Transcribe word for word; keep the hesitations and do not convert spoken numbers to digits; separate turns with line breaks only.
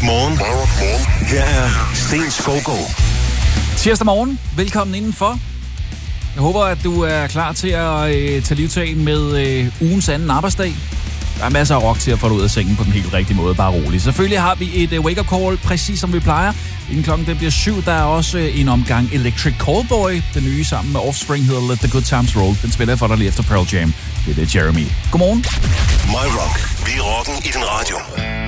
morgen. Her er Sten Skovgaard.
Tirsdag morgen. Velkommen indenfor. Jeg håber, at du er klar til at øh, tage livtag med øh, ugens anden arbejdsdag. Der er masser af rock til at få dig ud af sengen på den helt rigtige måde. Bare roligt. Selvfølgelig har vi et uh, wake-up call, præcis som vi plejer. Inden klokken den bliver syv, der er også uh, en omgang Electric Callboy. Den nye sammen med Offspring hedder Let the Good Times Roll. Den spiller jeg for dig lige efter Pearl Jam. Det er det, Jeremy. Godmorgen.
My Rock. Vi er rocken i din radio.